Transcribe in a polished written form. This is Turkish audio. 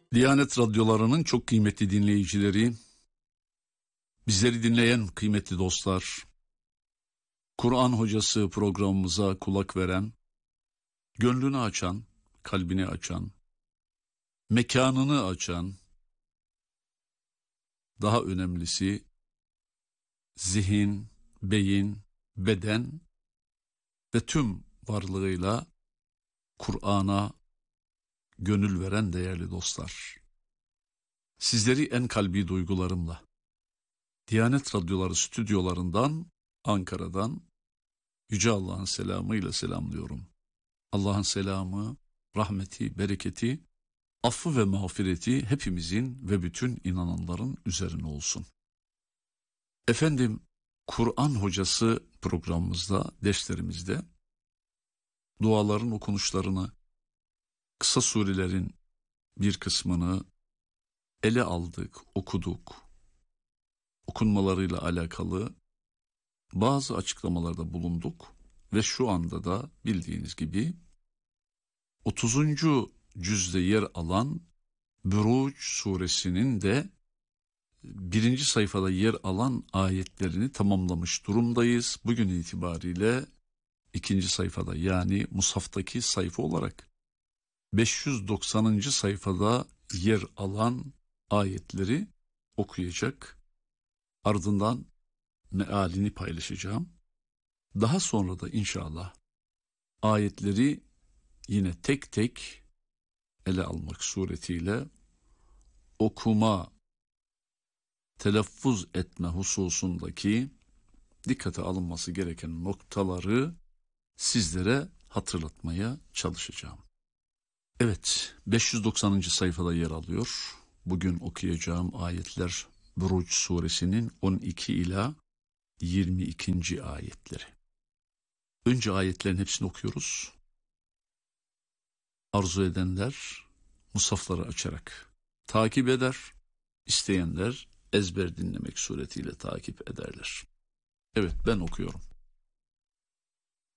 Diyanet radyolarının çok kıymetli dinleyicileri, bizleri dinleyen kıymetli dostlar, Kur'an Hocası programımıza kulak veren, gönlünü açan, kalbini açan, mekanını açan, daha önemlisi zihin, beyin, beden ve tüm varlığıyla Kur'an'a gönül veren değerli dostlar. Sizleri en kalbi duygularımla, Diyanet Radyoları stüdyolarından, Ankara'dan Yüce Allah'ın selamıyla selamlıyorum. Allah'ın selamı, rahmeti, bereketi, affı ve mağfireti hepimizin ve bütün inananların üzerine olsun. Efendim, Kur'an Hocası programımızda, derslerimizde duaların okunuşlarını, kısa surelerin bir kısmını ele aldık, okuduk. Okunmalarıyla alakalı bazı açıklamalarda bulunduk ve şu anda da bildiğiniz gibi 30. cüzde yer alan Buruc suresinin de 1. sayfada yer alan ayetlerini tamamlamış durumdayız. Bugün itibariyle 2. sayfada, yani Musaf'taki sayfa olarak 590. sayfada yer alan ayetleri okuyacak. Ardından mealini paylaşacağım. Daha sonra da inşallah ayetleri yine tek tek ele almak suretiyle okuma, telaffuz etme hususundaki dikkate alınması gereken noktaları sizlere hatırlatmaya çalışacağım. Evet, 590. sayfada yer alıyor. Bugün okuyacağım ayetler Buruc suresinin 12 ila 22. ayetleri. Önce ayetlerin hepsini okuyoruz. Arzu edenler musafları açarak takip eder, isteyenler ezber dinlemek suretiyle takip ederler. Evet, ben okuyorum.